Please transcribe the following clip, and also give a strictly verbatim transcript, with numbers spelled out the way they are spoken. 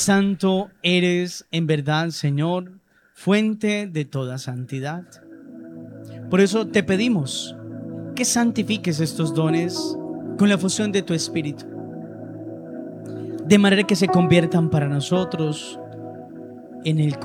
Santo eres en verdad, Señor, fuente de toda santidad. Por eso te pedimos que santifiques estos dones con la fusión de tu Espíritu, de manera que se conviertan para nosotros en el